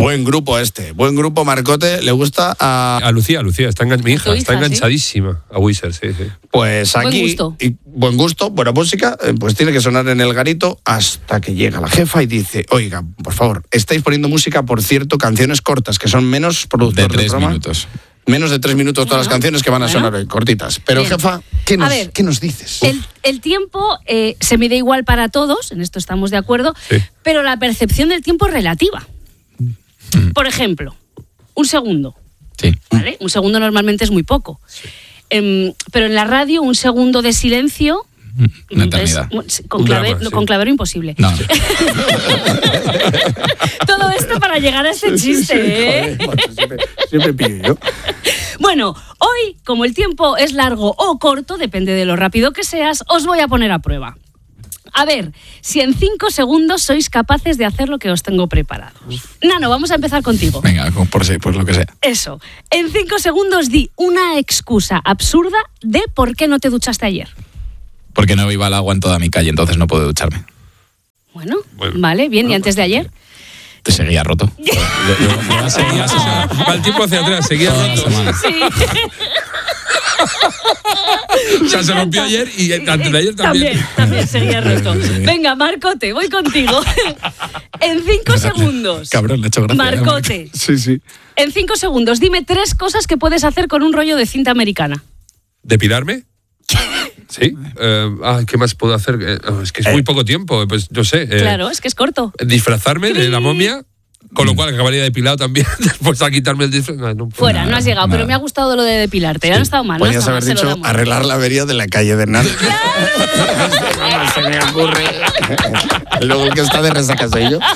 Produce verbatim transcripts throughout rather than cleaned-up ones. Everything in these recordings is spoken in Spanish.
Buen grupo este, buen grupo, Marcote. ¿Le gusta a...? A Lucía, Lucía, está engan... mi hija, hija, está enganchadísima ¿sí? a Wizard, sí, sí. Pues aquí... Buen gusto. Y, buen gusto, buena música, pues tiene que sonar en el garito hasta que llega la jefa y dice, oiga, por favor, estáis poniendo música, por cierto, canciones cortas, que son menos productor de tres programa. minutos. Menos de tres minutos todas Bueno, las canciones que van a bueno. sonar hoy, cortitas. Pero Bien. jefa, ¿qué nos, ver, ¿qué nos dices? El, el tiempo eh, se mide igual para todos, en esto estamos de acuerdo, Sí. pero la percepción del tiempo es relativa. Por ejemplo, un segundo. Sí. ¿Vale? Un segundo normalmente es muy poco. Em, pero en la radio, un segundo de silencio... Una es- eternidad. con, Un clave- drama, sí. con clavero imposible. No. Todo esto para llegar a ese chiste, ¿eh? Joder, bueno, siempre, siempre pillo yo. Bueno, hoy, como el tiempo es largo o corto, depende de lo rápido que seas, os voy a poner a prueba. A ver, si en cinco segundos sois capaces de hacer lo que os tengo preparados. Nano, vamos a empezar contigo. Venga, por, sí, por lo que sea. Eso. En cinco segundos di una excusa absurda de por qué no te duchaste ayer. Porque no iba al agua en toda mi calle, entonces no puedo ducharme. Bueno, Bueno. vale, bien. ¿Y antes de ayer? Te seguía roto. Seguía, o sea, va el tiempo hacia atrás, seguía Toda la roto. semana. Sí. O sea, se rompió ayer y antes de ayer también. También, también seguía roto. Venga, Marcote, voy contigo. En cinco segundos. Cabrón, le he hecho gracia. Marcote, Sí, sí. en cinco segundos, dime tres cosas que puedes hacer con un rollo de cinta americana. ¿Depilarme? Sí. Eh, ah, ¿qué más puedo hacer? Eh, oh, es que es muy poco tiempo. Pues no sé. eh, Claro, es que es corto. Disfrazarme de la momia, con lo cual acabaría depilado también. Después a quitarme el disfraz. No, no puedo. Fuera, no has llegado, pero nada. me ha gustado lo de depilarte. No ha estado mal, no ha Podrías estado haber mal, se lo dicho damos. arreglar la avería de la calle de Hernán. No se me ocurre. Luego el que está de resaca soy yo.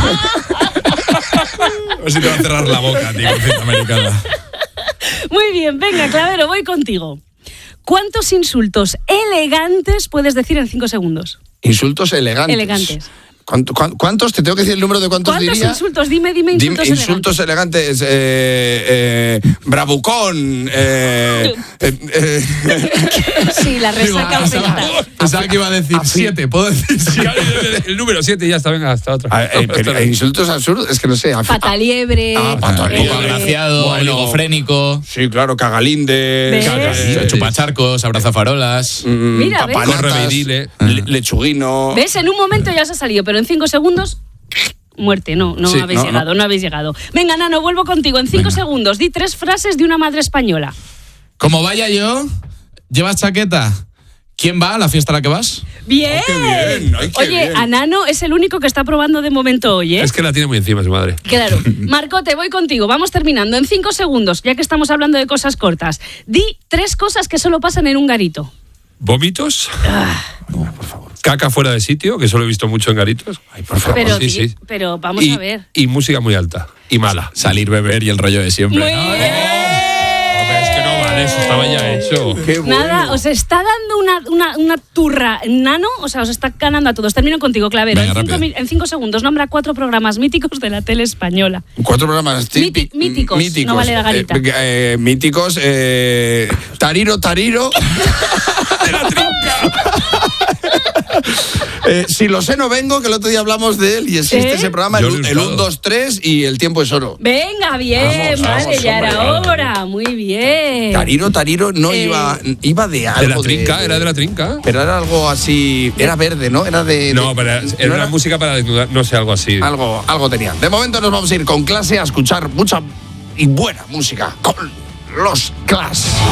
A ver si te va a cerrar la boca, tío, cinta americana. Muy bien, venga, Clavero, voy contigo. ¿Cuántos insultos elegantes puedes decir en cinco segundos? Insultos elegantes. Elegantes. ¿Cuánto- cuán- ¿Cuántos? ¿Te tengo que decir el número de cuántos ¿Cuántos diría? insultos? Dime, dime Dime, insultos insultos elegantes. eh, eh, bravucón. Eh, eh, eh, elegantes. Sí, la resaca afecta. Pensaba que iba a decir siete, ¿puedo decir siete? El número siete ya está, venga, hasta otra. a- eh, pero, eh, insultos absurdos, es que no sé. af- Pataliebre. Ah, pataliebre. Poco agraciado, Bueno. oligofrénico, Sí, claro, cagalinde. ¿Ves? caga- eh, chupacharcos, abrazafarolas. mm, Mira, ¿ves? papanatas, Corre, Beidile. le- lechuguino. ¿Ves? En un momento ya se ha salido, pero en cinco segundos... Muerte, no, no Sí, habéis no, llegado, no. no. habéis llegado. Venga, Nano, vuelvo contigo. En cinco Venga. segundos, di tres frases de una madre española. Como vaya yo, ¿llevas chaqueta? ¿Quién va a la fiesta a la que vas? ¡Bien! qué bien, ay, qué Oye, bien. a Nano es el único que está probando de momento hoy, ¿eh? Es que la tiene muy encima su madre. Claro. Marcote, voy contigo. Vamos terminando. En cinco segundos, ya que estamos hablando de cosas cortas. Di tres cosas que solo pasan en un garito. ¿Vómitos? No, por favor. Caca fuera de sitio, que solo he visto mucho en garitos. Ay, por favor. Pero, sí, di- sí. pero vamos y, a ver. y música muy alta. Y mala. Salir, beber y el rollo de siempre. Muy ¿no? bien. Hombre, es que no vale, eso estaba ya hecho. Qué bueno. Nada, os está dando una, una, una turra Nano, o sea, os está ganando a todos. Termino contigo, Clavero. Venga, en, cinco, rápido. mi- en cinco segundos, nombra cuatro programas míticos de la tele española. Cuatro programas Míti- típi- míticos, no vale la garita. Eh, eh, míticos. Eh, tariro, Tariro. De la trinca. Eh, si lo sé, no vengo, que el otro día hablamos de él y existe ¿Eh? ese programa, el, Jordi el Hurtado. uno, dos, tres y el tiempo es oro. Venga, bien, Vamos, vale, vamos, ya hombre, era vale. hora. Muy bien. Tariro, Tariro no Eh, iba, iba de algo. De la trinca, era de la trinca. Pero era algo así. Era verde, ¿no? Era de. No, de- pero era, ¿no era una música para desnudar, no sé, algo así. Algo, algo tenía. De momento nos vamos a ir con clase a escuchar mucha y buena música con los Clash.